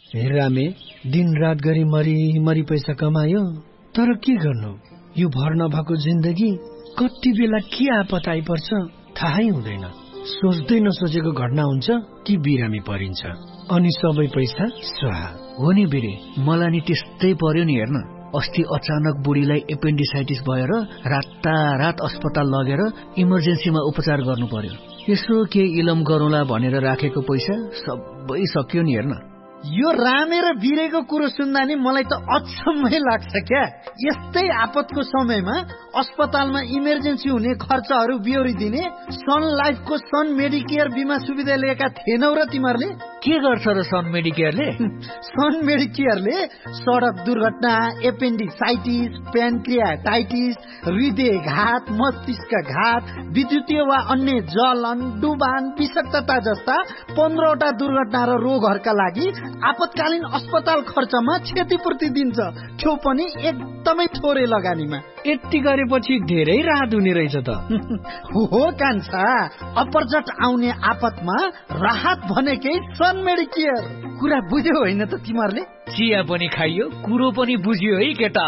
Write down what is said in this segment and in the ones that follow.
हेरामे दिन रात गरी मरी पैसा कमायो, तर के गर्नु, यो भर नभएको जिन्दगी कति बेला के आपत आइपर्छ थाहै हुँदैन। सोच्दै नसोचेको घटना हुन्छ कि बिरामी परिन्छ, अनि सबै पैसा स्वाहा। हो नि बिरे, मलाई नि त्यस्तै पर्यो नि। हेर्न, अस्ति अचानक बुढीलाई एपेन्डिसाइटिस भएर रातारात अस्पताल लगेर इमर्जेन्सीमा उपचार गर्नु पर्यो। यसो के इलम गरौँला भनेर राखेको पैसा सबै सक्यो नि। हेर्न, यो रामे र बिरेको कुरो सुन्दा नि मलाई त अचम्मै लाग्छ क्या। यस्तै आपतको समयमा अस्पतालमा इमर्जेन्सी हुने खर्चहरू बिहोरिदिने सन लाइफको सन मेडिकेयर बिमा सुविधा लिएका थिएनौ र तिमीहरूले? के गर्छ र सन मेडिकेयरले? सन मेडिकेयरले सडक दुर्घटना, एपेन्डिसाइटिस, प्यानक्रियाटाइटिस, हृदयघात, मस्तिष्कघात, विद्युतीय वा अन्य जलन, डुबान, विषाक्तता जस्ता 15वटा दुर्घटना र रोगहरूका लागि आपतकालीन अस्पताल खर्चमा क्षतिपूर्ति दिन्छ, त्यो पनि एकदमै थोरै लगानीमा। यति गरेपछि धेरै राहत हुने रहेछ त। हो कान्छा, अपरझट आउने आपतमा राहत भनेकै सन मेडिकेयर। कुरा बुझ्यौ होइन त तिमीहरूले? चिया पनि खाइयो, कुरो पनि बुझियो है केटा।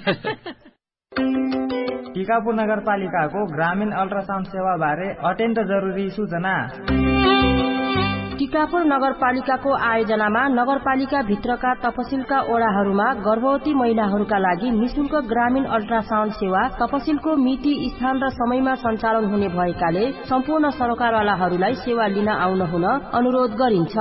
टिकापुर नगरपालिकाको ग्रामीण अल्ट्रासाउन्ड सेवा बारे अत्यन्त जरुरी सूचना। टिकापुर नगरपालिकाको आयोजनामा नगरपालिका भित्रका तपसिलका ओडाहरूमा गर्भवती महिलाहरूका लागि निशुल्क ग्रामीण अल्ट्रासाउन्ड सेवा तपसिलको मिति, स्थान र समयमा सञ्चालन हुने भएकाले सम्पूर्ण सरकारवालाहरूलाई सेवा लिन आउन हुन अनुरोध गरिन्छ।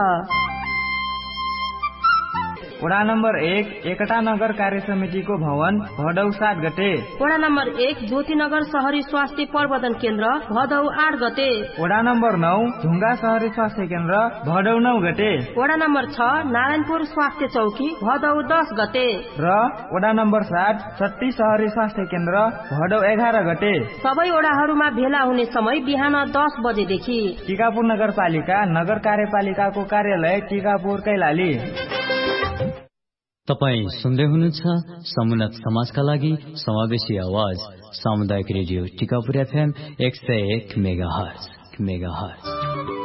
वडा नम्बर 1 एकटा नगर कार्य समितिको भवन भदौ 7 गते। वडा नम्बर 1 ज्योतिनगर शहरी स्वास्थ्य प्रवर्धन केन्द्र भदौ 8 गते। वडा नम्बर 9 ढुङ्गा शहरी स्वास्थ्य केन्द्र भदौ 9 गते। वडा नम्बर 6 नारायणपुर स्वास्थ्य चौकी भदौ 10 गते। र वडा नम्बर 7 छट्टी शहरी स्वास्थ्य केन्द्र भदौ 11 गते। सबै वडाहरूमा भेला हुने समय बिहान 10 बजेदेखि। टिकापुर नगरपालिका नगर कार्यपालिकाको कार्यालय टिकापुर कैलाली। तपाईँ सुन्दै हुनुहुन्छ समुन्नत समाजका लागि समावेशी आवाज सामुदायिक रेडियो टिकापुर FM 101 मेगाहर्ज।